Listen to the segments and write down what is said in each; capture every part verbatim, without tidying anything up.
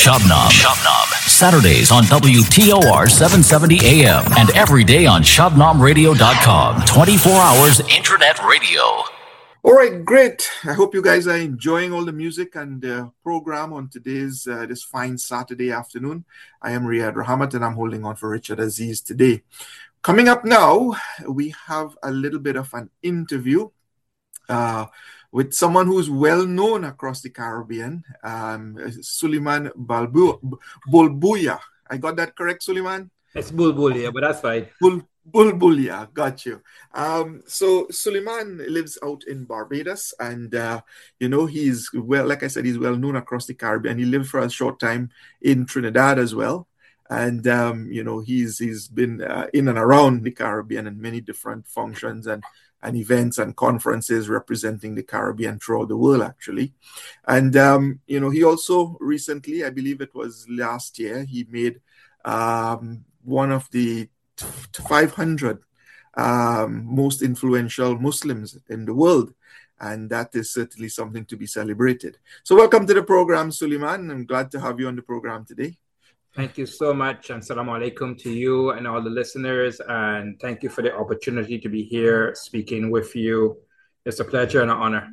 Shabnam. Shabnam. Saturdays on W T O R seven seventy A M and every day on shabnam radio dot com. twenty-four hours internet radio. All right, great. I hope you guys are enjoying all the music and the program on today's uh, this fine Saturday afternoon. I am Riyad Rahamat and I'm holding on for Richard Aziz today. Coming up now, we have a little bit of an interview uh, with someone who's well known across the Caribbean, um, Suleiman Balbu- Bulbuya. I got that correct, Suleiman? It's Bulbulia, but that's fine. Bul- Bulbulia, got you. Um, so Suleiman lives out in Barbados, and uh, you know he's well, like I said, he's well known across the Caribbean. He lived for a short time in Trinidad as well, and um, you know he's he's been uh, in and around the Caribbean in many different functions and and events and conferences representing the Caribbean throughout the world, actually. And um, you know he also recently, I believe it was last year, he made um, one of the five hundred um, most influential Muslims in the world. And that is certainly something to be celebrated. So welcome to the program, Suleiman. I'm glad to have you on the program today. Thank you so much. And Assalamu alaikum to you and all the listeners. And thank you for the opportunity to be here speaking with you. It's a pleasure and an honor.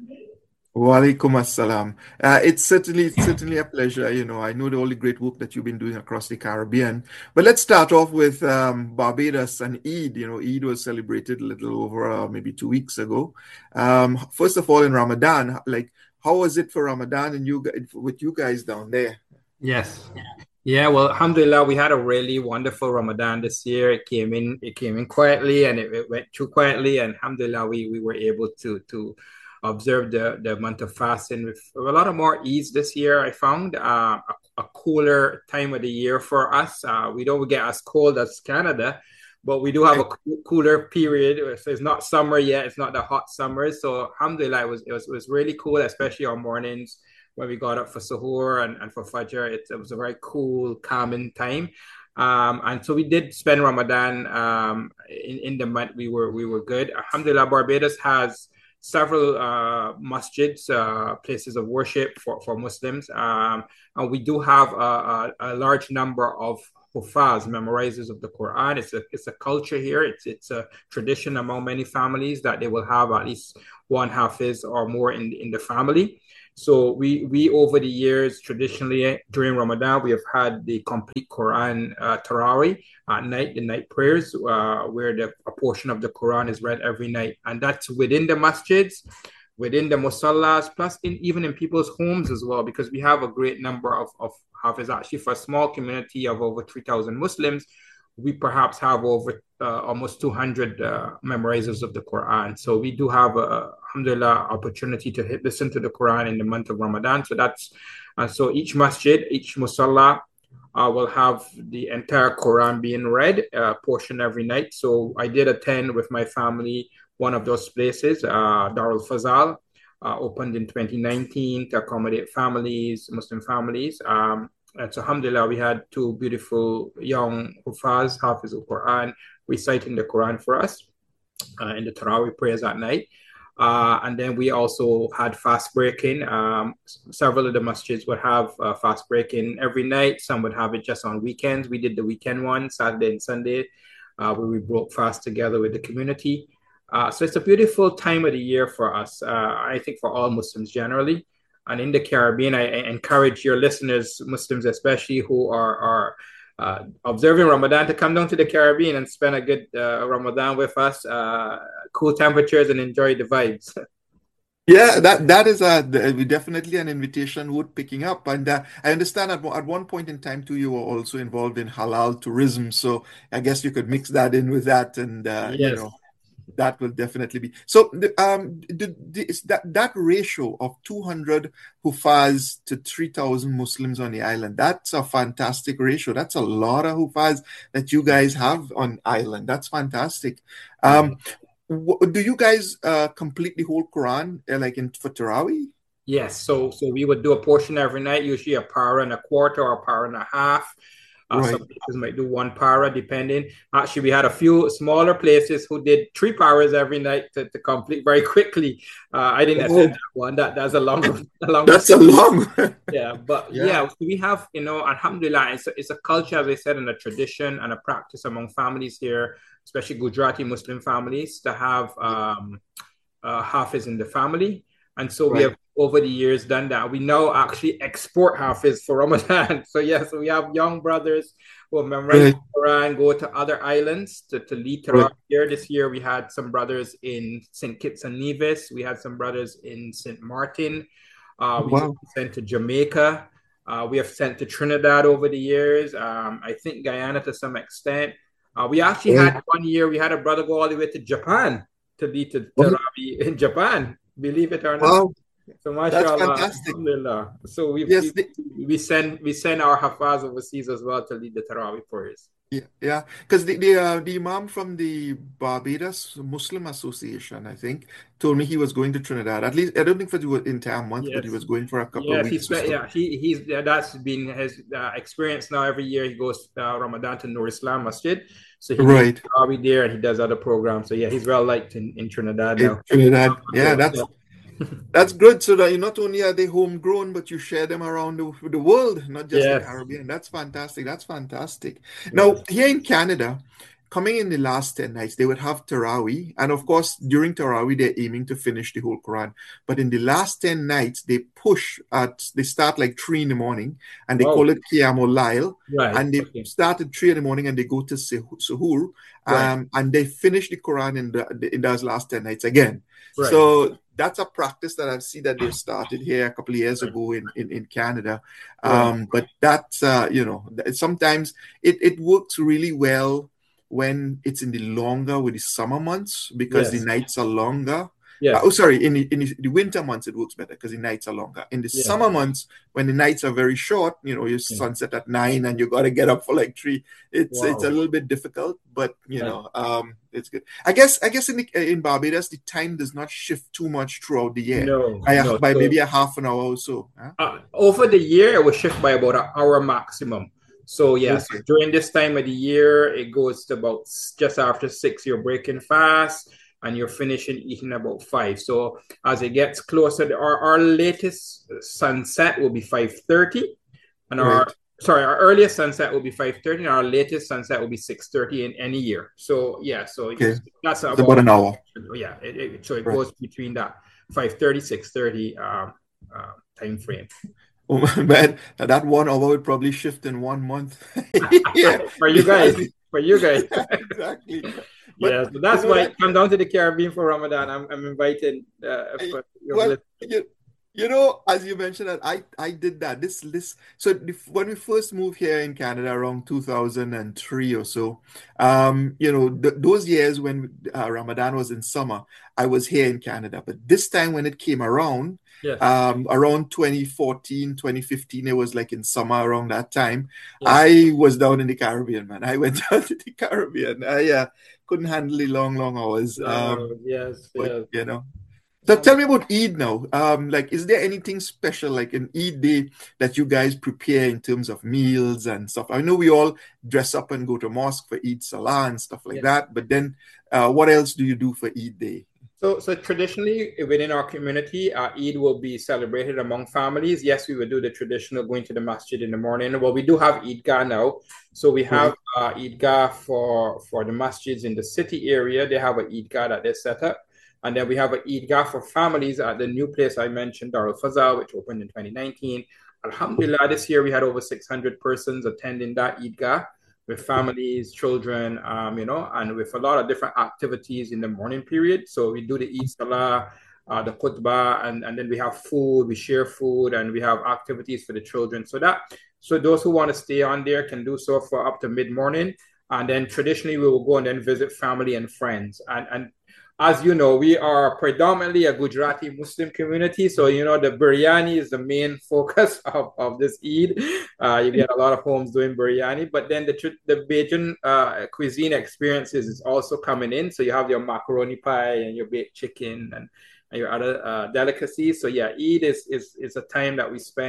Wa alaikum assalam. Uh, it's certainly certainly a pleasure. You know, I know the, all the great work that you've been doing across the Caribbean. But let's start off with um, Barbados and Eid. You know, Eid was celebrated a little over uh, maybe two weeks ago. Um, first of all, in Ramadan, like, how was it for Ramadan and you with you guys down there? Yes. Yeah, well, alhamdulillah, we had a really wonderful Ramadan this year. It came in, it came in quietly and it, it went through quietly. And alhamdulillah, we, we were able to to observe the, the month of fasting with a lot of more ease this year. I found uh, a, a cooler time of the year for us. Uh, we don't get as cold as Canada, but we do have a co- cooler period. So it's not summer yet. It's not the hot summer. So alhamdulillah, it was, it was, it was really cool, especially on mornings when we got up for suhoor and, and for fajr. It, it was a very cool, calming time. Um, and so we did spend Ramadan um, in, in the month. We were we were good. Alhamdulillah, Barbados has several uh, masjids, uh, places of worship for, for Muslims. Um, and we do have a, a, a large number of hufaz, memorizers of the Quran. It's a it's a culture here. It's it's a tradition among many families that they will have at least one hafiz or more in, in the family. So we, we over the years, traditionally during Ramadan, we have had the complete Quran uh, Taraweeh at night, the night prayers, uh, where the, a portion of the Quran is read every night. And that's within the masjids, within the musallas, plus in, even in people's homes as well, because we have a great number of, of hafiz. Actually, for a small community of over three thousand Muslims, we perhaps have over uh, almost two hundred uh, memorizers of the Quran. So we do have a, alhamdulillah, opportunity to hit, listen to the Quran in the month of Ramadan. So that's, uh, so each masjid, each musalla uh, will have the entire Quran being read, a uh, portion every night. So I did attend with my family one of those places, uh, Darul Fazal, uh, opened in twenty nineteen to accommodate families, Muslim families. Um, And so, alhamdulillah, we had two beautiful young hufaz, hafiz al-Quran, reciting the Quran for us uh, in the Taraweeh prayers at night. Uh, and then we also had fast breaking. Um, several of the masjids would have uh, fast breaking every night. Some would have it just on weekends. We did the weekend one, Saturday and Sunday, uh, where we broke fast together with the community. Uh, so it's a beautiful time of the year for us, uh, I think for all Muslims generally. And in the Caribbean, I, I encourage your listeners, Muslims especially, who are, are uh, observing Ramadan, to come down to the Caribbean and spend a good uh, Ramadan with us. Uh, cool temperatures and enjoy the vibes. Yeah, that that is a definitely an invitation worth picking up. And uh, I understand at, at one point in time too, you were also involved in halal tourism. So I guess you could mix that in with that, and uh, Yes. you know. That will definitely be so. Um, the, the, is that that ratio of two hundred hufaz to three thousand Muslims on the island, that's a fantastic ratio. That's a lot of hufaz that you guys have on island. That's fantastic. Um, w- do you guys uh, complete the whole Quran uh, like in for Taraweeh? Yes. So so we would do a portion every night, usually a par and a quarter or a par and a half. Uh, Right. some places might do one para, depending. Actually, we had a few smaller places who did three paras every night to, to complete very quickly. Uh, I didn't attend Oh, that one. That that's a longer, a longer. that's a long. Yeah, but Yeah. yeah, we have, you know, alhamdulillah, it's a, it's a culture, as I said, and a tradition and a practice among families here, especially Gujarati Muslim families, to have um, uh, Hafiz in the family. And so we Right. have over the years done that. We now actually export Hafiz for Ramadan. So yes, yeah, so we have young brothers who memorize Right. the Quran, go to other islands to, to lead Tarawih Right. here. This year we had some brothers in Saint Kitts and Nevis. We had some brothers in Saint Martin. Uh, we Wow. sent to Jamaica. Uh, we have sent to Trinidad over the years. Um, I think Guyana to some extent. Uh, we actually Right. had one year, we had a brother go all the way to Japan to lead to Wow. Tarawih in Japan, believe it or not. Wow. So That's mashallah, fantastic. alhamdulillah. So we, Yes. we, The, we send we send our hafaz overseas as well to lead the Tarawih prayers. yeah. Yeah. Because the the, uh, the imam from the Barbados Muslim Association, I think, told me he was going to Trinidad. At least I don't think for the entire month, but he Yes. was going for a couple of Yes, he weeks or spent, so. yeah, he he's yeah, that's been his uh, experience now. Every year he goes uh, Ramadan to Nur Islam Masjid, so he Right. leads Tarawih there and he does other programs. So yeah, he's well liked in, in Trinidad In now. Trinidad. Yeah, So, that's yeah. that's good. So that you not only are they homegrown, but you share them around the, the world, not just the Yes. Caribbean. That's fantastic. That's fantastic. Yes. Now, here in Canada, coming in the last ten nights, they would have Tarawih. And of course, during Tarawih, they're aiming to finish the whole Quran. But in the last ten nights, they push at, they start like three in the morning and they Wow. call it Qiyamul Layl. Right. And they Okay. start at three in the morning and they go to Suh- Suhoor. Right. Um, and they finish the Quran in, the, in those last ten nights again. Right. So that's a practice that I've seen that they've started here a couple of years Right. ago in, in, in Canada. Right. Um, but that's, uh, you know, sometimes it, it works really well when it's in the longer with the summer months because Yes. the nights are longer. Yes. Uh, oh, sorry, in the, in the, the winter months it works better because the nights are longer. In the Yes. summer months, when the nights are very short, you know, you Yeah. sunset at nine and you got to get up for like three. It's it's a Wow. little bit difficult, but you Right. know, um, it's good. I guess I guess in the, in Barbados the time does not shift too much throughout the year No, by, a, no. by So maybe a half an hour or so. Huh? uh, over the year, it will shift by about an hour maximum. So yes, Okay. during this time of the year, it goes to about s- just after six. You're breaking fast, and you're finishing eating about five. So as it gets closer, our our latest sunset will be five thirty, and our Right. sorry, our earliest sunset will be five thirty, and our latest sunset will be six thirty in any year. So yeah, so Okay. it's, that's It's about about an hour. yeah. It, it, so it Right. goes between that five thirty, six thirty um, uh, time frame. Oh man, that one hour would probably shift in one month. Yeah, For you guys, because for you guys. exactly. Yeah, But so that's you know why that come down to the Caribbean for Ramadan. I'm I'm invited. Uh, I- for your well, list. you, you know, as you mentioned that I I did that. This this so the, when we first moved here in Canada around two thousand three or so, um, you know, th those years when uh, Ramadan was in summer, I was here in Canada. But this time when it came around, Yes, um, around twenty fourteen, twenty fifteen, it was like in summer around that time. yes. I was down in the Caribbean, man. I went down to the Caribbean. I uh, couldn't handle the long, long hours. Um, No, yes, but yes. you know. So tell me about Eid now. Um, like, is there anything special like an Eid day that you guys prepare in terms of meals and stuff? I know we all dress up and go to mosque for Eid Salah and stuff like Yes. that, but then uh, what else do you do for Eid day? So, so traditionally within our community, uh, Eid will be celebrated among families. Yes, we would do the traditional going to the masjid in the morning. Well, we do have Eidgah now. So we have uh, Eidgah for, for the masjids in the city area. They have an Eidgah that they set up. And then we have an Eidgah for families at the new place I mentioned, Darul Fazal, which opened in twenty nineteen. Alhamdulillah, this year we had over six hundred persons attending that Eidgah with families, children, um, you know, and with a lot of different activities in the morning period. So we do the Eid Salah, uh, the khutbah, and, and then we have food, we share food, and we have activities for the children. So that, so those who want to stay on there can do so for up to mid-morning. And then traditionally we will go and then visit family and friends. And, and as you know, we are predominantly a Gujarati Muslim community. So, you know, the biryani is the main focus of, of this Eid. Uh, you get a lot of homes doing biryani, but then the the Bajan uh, cuisine experiences is also coming in. So you have your macaroni pie and your baked chicken and, and your other uh, delicacies. So yeah, Eid is, is, is a time that we spend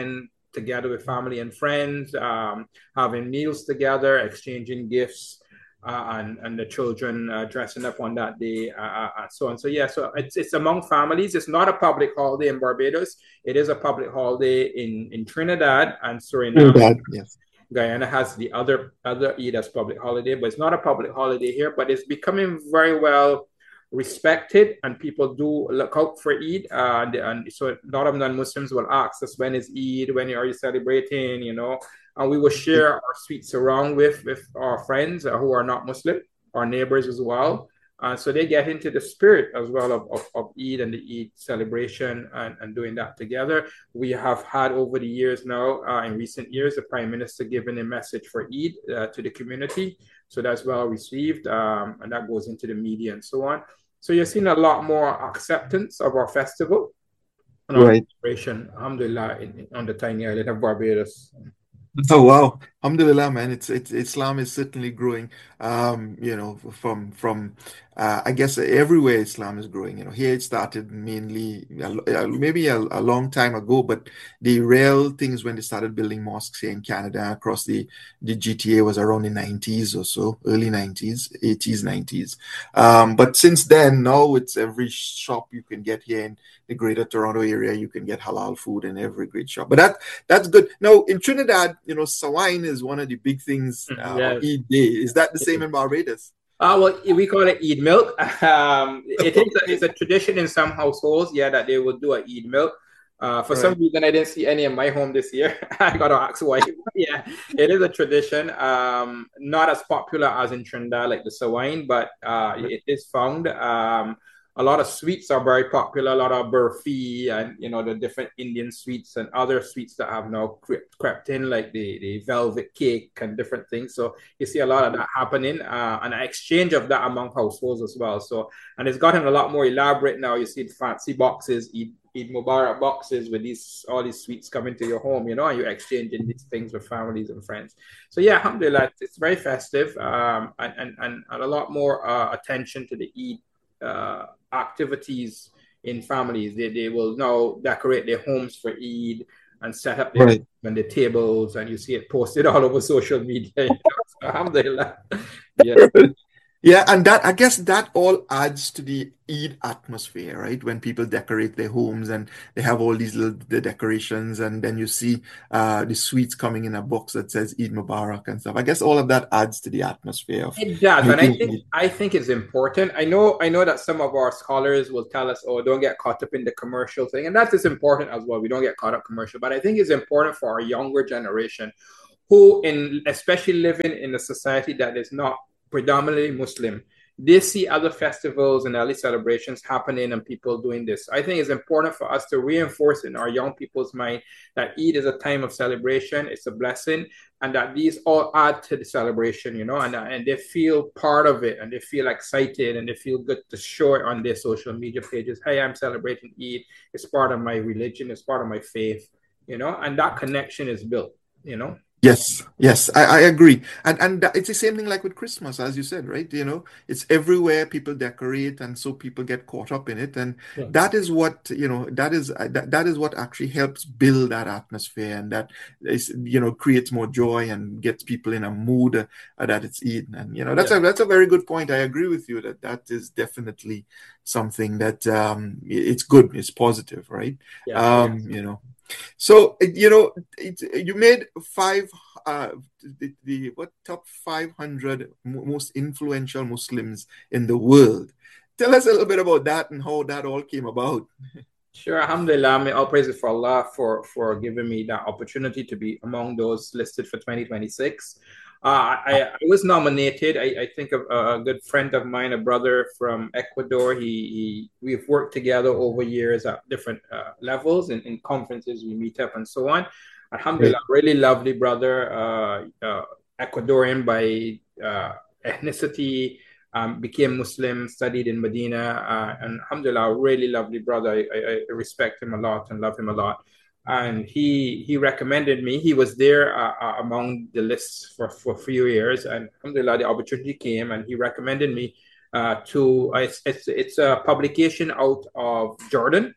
together with family and friends, um, having meals together, exchanging gifts, uh, and and the children uh, dressing up on that day, uh, uh, and so on. So yeah, so it's it's among families. It's not a public holiday in Barbados. It is a public holiday in in Trinidad and Suriname. Trinidad, yes. Guyana has the other other Eid as public holiday, but it's not a public holiday here. But it's becoming very well respected, and people do look out for Eid. Uh, and, and so a lot of non-Muslims will ask us, when is Eid? When are you celebrating? You know, and we will share our sweets around with with our friends who are not Muslim, our neighbors as well. Uh, so they get into the spirit as well of, of, of Eid and the Eid celebration, and, and doing that together. We have had over the years now, uh, in recent years, the Prime Minister giving a message for Eid uh, to the community. So that's well received, um, and that goes into the media and so on. So you're seeing a lot more acceptance of our festival and our Right. celebration, alhamdulillah, in, on the tiny island of Barbados. Oh wow, alhamdulillah, man. It's it's Islam is certainly growing. Um, you know, from from uh, I guess everywhere Islam is growing. You know, here it started mainly uh, maybe a, a long time ago, but the real things when they started building mosques here in Canada across the the G T A was around the nineties or so, early nineties, eighties, nineties. Um, but since then, now it's every shop you can get here in the Greater Toronto area. You can get halal food in every great shop. But that that's good. Now in Trinidad, you know, Sawain is one of the big things uh, Yes. on Eid Day. Is that the same in Barbados? Uh, well, we call it Eid milk. Um, it is a, it's a tradition in some households, yeah, that they will do a Eid milk. Uh, for some Right. reason, I didn't see any in my home this year. I got to ask why. Yeah, it is a tradition. Um, not as popular as in Trinidad, like the Sawain, but uh, it is found. Um, a lot of sweets are very popular. A lot of burfi and you know the different Indian sweets and other sweets that have now crept, crept in, like the, the velvet cake and different things. So you see a lot of that happening, uh, and an exchange of that among households as well. So and it's gotten a lot more elaborate now. You see the fancy boxes, Eid, Eid Mubarak boxes with these all these sweets coming to your home, you know, and you're exchanging these things with families and friends. So yeah, alhamdulillah, it's very festive, um, and, and, and a lot more uh, attention to the Eid uh, activities in families. They, they will now decorate their homes for Eid and set up their Right. and the tables, and you see it posted all over social media. You know? So, alhamdulillah. Yeah. Yeah, and that I guess that all adds to the Eid atmosphere, right? When people decorate their homes and they have all these little the decorations, and then you see uh, the sweets coming in a box that says Eid Mubarak and stuff. I guess all of that adds to the atmosphere of It does, and I making think Eid. I think it's important. I know I know that some of our scholars will tell us, "Oh, don't get caught up in the commercial thing," and that is important as well. We don't get caught up commercial, but I think it's important for our younger generation, who, in especially living in a society that is not predominantly Muslim, they see other festivals and early celebrations happening and people doing this. I think it's important for us to reinforce in our young people's mind that Eid is a time of celebration, it's a blessing, and that these all add to the celebration, you know, and, and they feel part of it, and they feel excited, and they feel good to show it on their social media pages. Hey, I'm celebrating Eid. It's part of my religion. It's part of my faith, you know, and that connection is built, you know. Yes, yes, I, I agree. And and that, it's the same thing like with Christmas, as you said, right? You know, it's everywhere people decorate, and so people get caught up in it. And Yeah. that is what, you know, that is uh, that, that is what actually helps build that atmosphere, and that is, you know, creates more joy and gets people in a mood uh, that it's Eid. And you know, that's Yeah. a that's a very good point. I agree with you that that is definitely something that um it's good, it's positive, right? Yeah. Um, you know. So you know, it, you made five uh the, the what top five hundred mo- most influential Muslims in the world. Tell us a little bit about that and how that all came about. Sure, alhamdulillah. May all praises for Allah for, for giving me that opportunity to be among those listed for twenty twenty-six. Uh, I, I was nominated. I, I think of a, a good friend of mine, a brother from Ecuador. He, he we've worked together over years at different uh, levels in, in conferences. We meet up and so on. Right. Alhamdulillah, really lovely brother, uh, uh, Ecuadorian by uh, ethnicity. Um, became Muslim, studied in Medina, uh, and alhamdulillah, really lovely brother. I, I, I respect him a lot and love him a lot. And he he recommended me. He was there uh, uh, among the lists for, for a few years, and alhamdulillah, the opportunity came, and he recommended me uh, to. Uh, it's, it's it's a publication out of Jordan,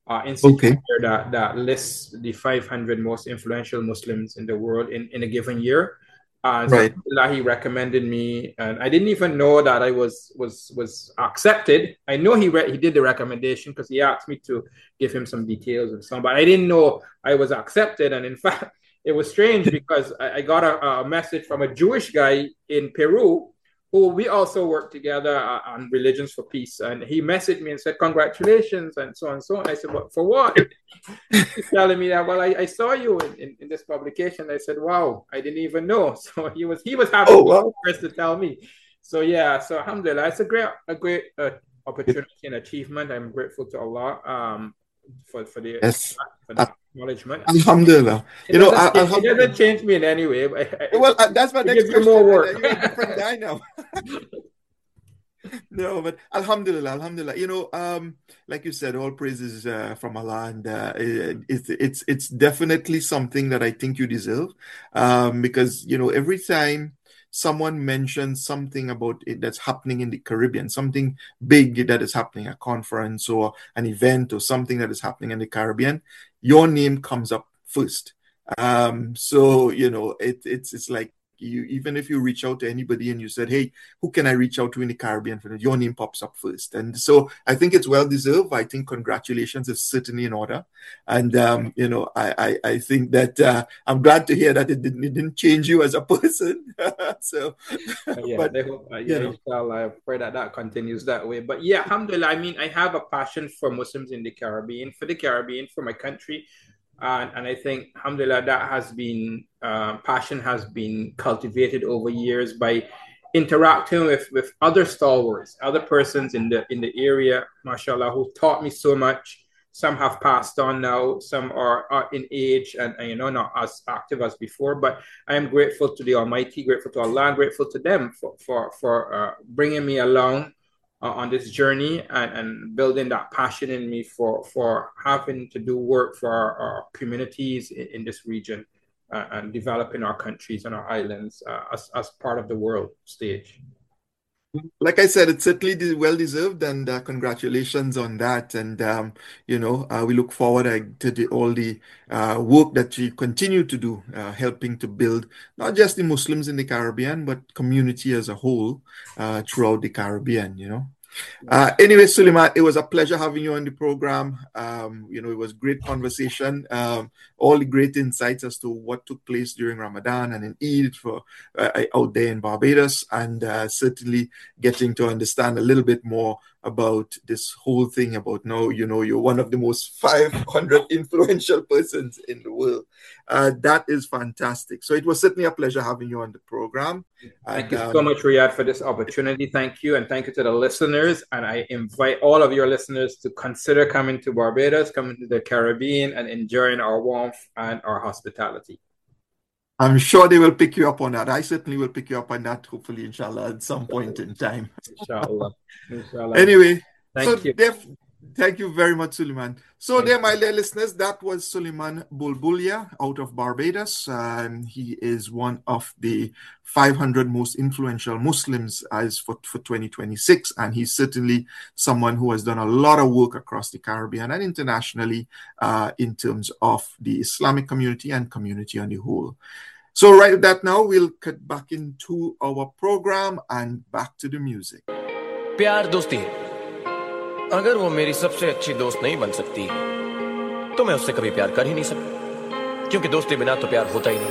uh, institute Okay. that, that lists the five hundred most influential Muslims in the world in, in a given year. Uh, so Right. he recommended me, and I didn't even know that I was was was accepted. I know he re- he did the recommendation because he asked me to give him some details and so on, but I didn't know I was accepted. And in fact, it was strange because I, I got a, a message from a Jewish guy in Peru who we also work together on Religions for Peace, and he messaged me and said congratulations and so on and so on. I said, "What for what?" He's telling me that, well, I, I saw you in, in, in this publication. I said, wow, I didn't even know. So he was he was happy Oh, wow. first to tell me. So yeah, so alhamdulillah, it's a great a great uh, opportunity and achievement. I'm grateful to Allah um for for the Yes. for the acknowledgement. Alhamdulillah. It You know, doesn't, I, it doesn't change me in any way. It, well, uh, that's my it next gives you question. more work. You're a different guy now. No, but Alhamdulillah, Alhamdulillah. You know, um, like you said, all praises uh, from Allah, and uh, it, it's it's it's definitely something that I think you deserve, um, because you know every time someone mentions something about it that's happening in the Caribbean, something big that is happening, a conference or an event or something that is happening in the Caribbean, your name comes up first. Um, so you know, it, it's it's like. You, even if you reach out to anybody and you said, hey, who can I reach out to in the Caribbean for this? Your name pops up first. And so I think it's well deserved. I think congratulations is certainly in order. And, um, you know, I, I, I think that uh, I'm glad to hear that it didn't, it didn't change you as a person. So, yeah, but, I hope, uh, yeah, inshallah, I pray that that continues that way. But yeah, alhamdulillah, I mean, I have a passion for Muslims in the Caribbean, for the Caribbean, for my country. Uh, and I think, alhamdulillah, that has been, uh, passion has been cultivated over years by interacting with, with other stalwarts, other persons in the in the area, mashallah, who taught me so much. Some have passed on now, some are, are in age and, and, you know, not as active as before. But I am grateful to the Almighty, grateful to Allah, and grateful to them for, for, for uh, bringing me along Uh, on this journey and, and building that passion in me for, for having to do work for our, our communities in, in this region uh, and developing our countries and our islands uh, as, as part of the world stage. Like I said, it's certainly well deserved, and uh, congratulations on that. And um, you know, uh, we look forward uh, to the, all the uh, work that you continue to do, uh, helping to build not just the Muslims in the Caribbean, but community as a whole uh, throughout the Caribbean. You know. Uh, anyway, Suleiman, it was a pleasure having you on the program. Um, you know, it was great conversation. Um, all the great insights as to what took place during Ramadan and in Eid for uh, out there in Barbados, and uh, certainly getting to understand a little bit more about this whole thing about now, you know, you're one of the most five hundred influential persons in the world. Uh, that is fantastic. So it was certainly a pleasure having you on the program. Thank and, you um, so much, Riyadh, for this opportunity. Thank you. And thank you to the listeners. And I invite all of your listeners to consider coming to Barbados, coming to the Caribbean, and enjoying our warmth and our hospitality. I'm sure they will pick you up on that. I certainly will pick you up on that, hopefully, inshallah, at some point in time. Inshallah. Inshallah. Anyway, thank so you. Def, thank you very much, Suleiman. So Thank there, my dear listeners, that was Suleiman Bulbulia out of Barbados. Um, he is one of the five hundred most influential Muslims as for, for twenty twenty-six. And he's certainly someone who has done a lot of work across the Caribbean and internationally uh, in terms of the Islamic community and community on the whole. So right with that now, we'll cut back into our program and back to the music. प्यार दोस्ती अगर वो मेरी सबसे अच्छी दोस्त नहीं बन सकती तो मैं उससे कभी प्यार कर ही नहीं सकता क्योंकि दोस्ती बिना तो प्यार होता ही नहीं